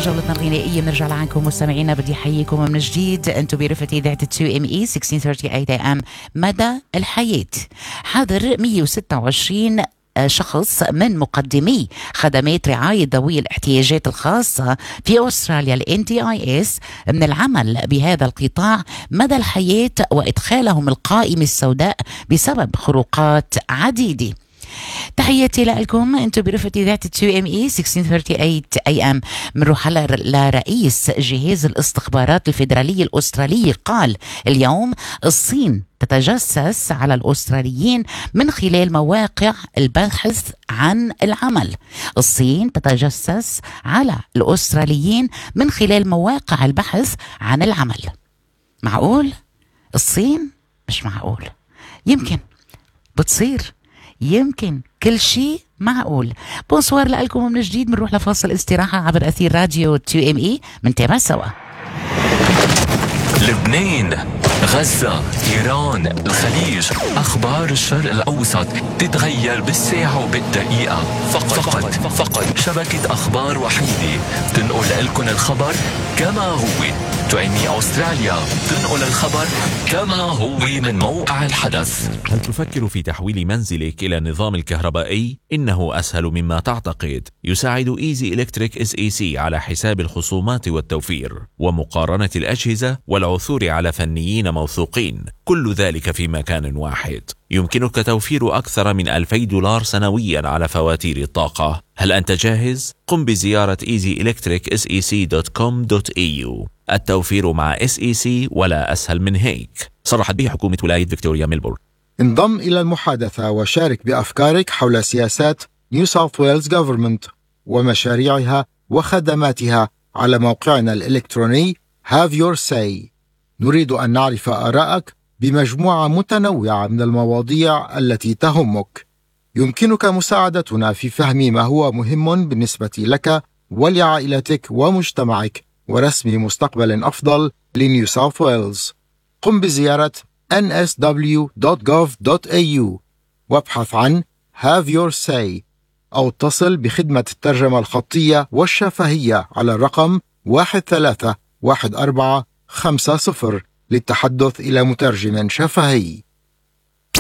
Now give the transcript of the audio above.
جولتنا الغنائية بنرجع لعنكم مستمعينا. بدي أحييكم من جديد. أنتم برفقة إذاعة 2ME 1638 AM مدى الحياة. حاضر 126 شخص من مقدمي خدمات رعاية ذوي الاحتياجات الخاصة في أستراليا NDIS من العمل بهذا القطاع مدى الحياة وإدخالهم القائمة السوداء بسبب خروقات عديدة. تحياتي لكم. انتم برفقة إذاعة 2ME 1638 AM. بنروح لرئيس جهاز الاستخبارات الفيدرالية الأسترالية. قال اليوم الصين تتجسس على الأستراليين من خلال مواقع البحث عن العمل. الصين تتجسس على الأستراليين من خلال مواقع البحث عن العمل. معقول؟ الصين؟ مش معقول. يمكن بتصير، يمكن كل شيء معقول. بونسوار لكم من جديد. بنروح لفاصل استراحة عبر أثير راديو 2ME. منتابع سوا. لبنان، غزة، إيران، الخليج، أخبار الشرق الأوسط تتغير بالساعة وبالدقيقة. فقط شبكة أخبار وحيدة تنقل لكم الخبر كما هو. 2ME أستراليا تنقل الخبر كما هو من موقع الحدث. هل تفكر في تحويل منزلك إلى النظام الكهربائي؟ إنه أسهل مما تعتقد. يساعد إيزي إلكتريك SEC على حساب الخصومات والتوفير ومقارنة الأجهزة والعثور على فنيين موثوقين، كل ذلك في مكان واحد. يمكنك توفير أكثر من $2000 سنويا على فواتير الطاقة. هل أنت جاهز؟ قم بزيارة easyelectricsec.com.au. التوفير مع SEC ولا أسهل من هيك. صرحت به حكومة ولاية فيكتوريا ميلبورن. انضم إلى المحادثة وشارك بأفكارك حول سياسات نيو ساوث ويلز Government ومشاريعها وخدماتها على موقعنا الإلكتروني Have Your Say. نريد أن نعرف آراءك بمجموعة متنوعة من المواضيع التي تهمك. يمكنك مساعدتنا في فهم ما هو مهم بالنسبة لك ولعائلتك ومجتمعك ورسم مستقبل أفضل لنيو ساوث ويلز. قم بزيارة nsw.gov.au وابحث عن Have Your Say أو اتصل بخدمة الترجمة الخطية والشفهية على الرقم 131450 للتحدث إلى مترجم شفهي.